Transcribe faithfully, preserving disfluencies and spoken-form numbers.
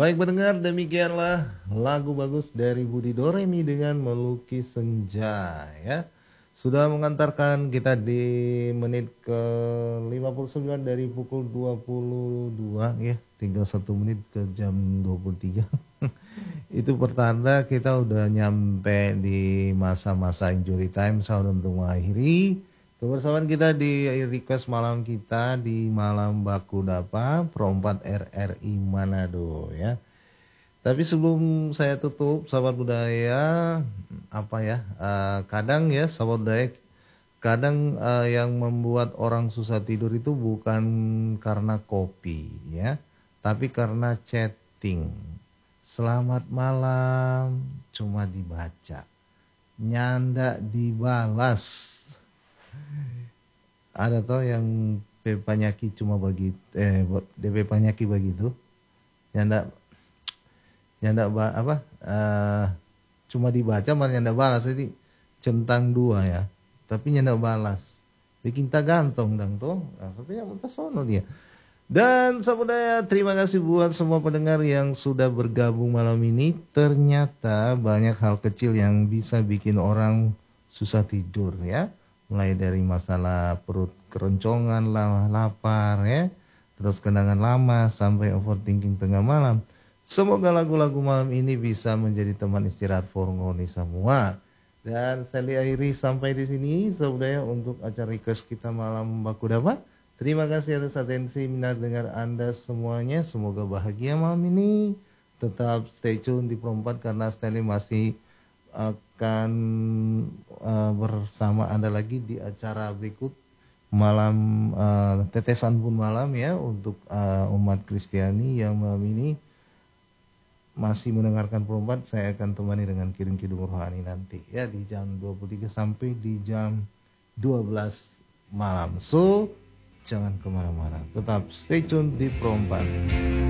Baik pendengar, demikianlah lagu bagus dari Budi Doremi dengan Melukis Senja ya. Sudah mengantarkan kita di menit ke lima puluh sembilan dari pukul dua puluh dua ya. Tinggal satu menit ke jam dua puluh tiga. Itu pertanda kita udah nyampe di masa-masa injury time sound untuk mengakhiri kebersamaan kita di request malam kita di malam baku dapa Perompat R R I Manado ya. Tapi sebelum saya tutup, sahabat budaya, apa ya? eh, kadang ya, sahabat budaya, kadang eh, yang membuat orang susah tidur itu bukan karena kopi, ya, tapi karena chatting. Selamat malam, cuma dibaca, nyanda dibalas. Ada toh yang P Panyaki cuma bagi, eh, D P Panyaki begitu, nyanda nyanda ba, apa uh, cuma dibaca malah nyanda balas, jadi centang dua ya, tapi nyanda balas bikin tak gantong dang tuh nah, sepertinya muntah sono dia. Dan saudara, terima kasih buat semua pendengar yang sudah bergabung malam ini. Ternyata banyak hal kecil yang bisa bikin orang susah tidur ya, mulai dari masalah perut keroncongan lah, lapar ya, terus kenangan lama sampai overthinking tengah malam. Semoga lagu-lagu malam ini bisa menjadi teman istirahat Forngoni semua. Dan saya akhiri sampai di sini saudara untuk acara request kita malam baku dapat. Terima kasih atas atensi minat dengar Anda semuanya. Semoga bahagia malam ini. Tetap stay tune di Perompat karena Stanley masih akan uh, bersama Anda lagi di acara berikut malam uh, tetesan pun malam ya untuk uh, umat Kristiani yang malam ini masih mendengarkan Perompat. Saya akan temani dengan kirim kidung rohani nanti ya di jam dua puluh tiga sampai di jam dua belas malam. So jangan kemana-mana, tetap stay tune di Perompat.